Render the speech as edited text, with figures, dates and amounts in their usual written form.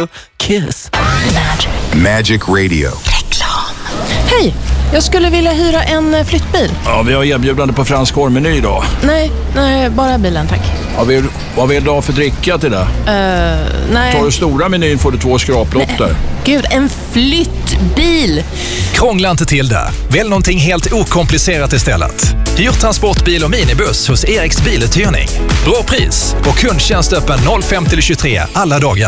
också Kiss. Magic Radio. Hej, jag skulle vilja hyra en flyttbil. Ja, vi har erbjudande på fransk korvmeny idag. Nej, bara bilen, tack. Ja, vad vill du ha för dricka till det? Nej. Tar du stora menyn får du 2 skraplotter. Gud, en flyttbil. Krångla inte till det. Välj någonting helt okomplicerat istället. Hyr transportbil och minibuss hos Eriks biluthyrning. Bra pris och kundtjänst öppen 05-23 alla dagar.